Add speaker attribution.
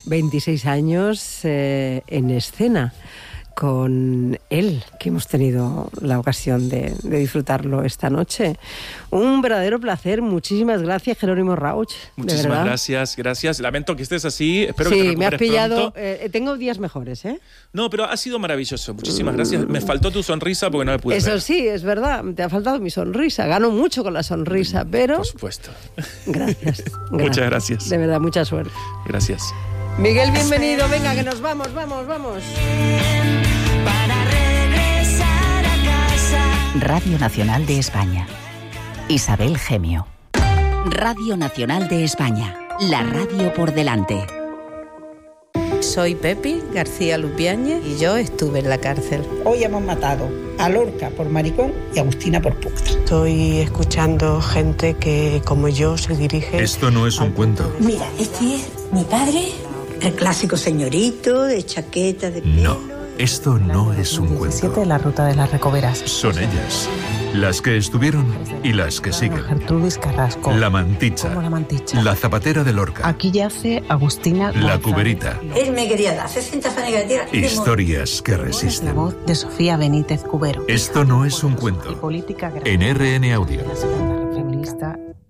Speaker 1: 26 años en escena con él, que hemos tenido la ocasión de disfrutarlo esta noche. Un verdadero placer. Muchísimas gracias, Jerónimo Rauch.
Speaker 2: Muchísimas gracias. Lamento que estés así. Espero que te recuperes
Speaker 1: me has pillado.
Speaker 2: pronto.
Speaker 1: Tengo días mejores, ¿eh?
Speaker 2: No, pero ha sido maravilloso. Muchísimas gracias. Me faltó tu sonrisa porque no me pude
Speaker 1: Eso
Speaker 2: ver.
Speaker 1: sí, es verdad. Te ha faltado mi sonrisa. Gano mucho con la sonrisa, pero...
Speaker 2: Por supuesto.
Speaker 1: Gracias.
Speaker 2: Muchas gracias.
Speaker 1: De verdad, mucha suerte.
Speaker 2: Gracias.
Speaker 1: Miguel, bienvenido. Venga, que nos vamos.
Speaker 3: Para regresar a casa.
Speaker 4: Radio Nacional de España. Isabel Gemio. Radio Nacional de España. La radio por delante.
Speaker 5: Soy Pepi García Lupiáñez y yo estuve en la cárcel.
Speaker 6: Hoy hemos matado a Lorca por maricón y a Agustina por puta.
Speaker 7: Estoy escuchando gente que, como yo, se dirige...
Speaker 8: Esto no es un cuento.
Speaker 9: Mira, este es mi padre, el clásico señorito de chaqueta de pelo.
Speaker 8: No, esto no es un cuento.
Speaker 7: La ruta de las Recoveras.
Speaker 8: Son ellas, las que estuvieron y las que siguen.
Speaker 7: Gertrudis Carrasco.
Speaker 8: La Manticha.
Speaker 7: Como la Manticha.
Speaker 8: La Zapatera de Lorca.
Speaker 7: Aquí yace Agustina
Speaker 8: La
Speaker 7: González.
Speaker 8: Cuberita.
Speaker 9: Él me quería dar 60 fanes negativas.
Speaker 8: Historias que
Speaker 7: La
Speaker 8: resisten.
Speaker 7: voz de Sofía Benítez Cubero.
Speaker 8: Esto no es un
Speaker 7: Y
Speaker 8: cuento.
Speaker 7: política
Speaker 8: En RN Audio.
Speaker 7: La segunda feminista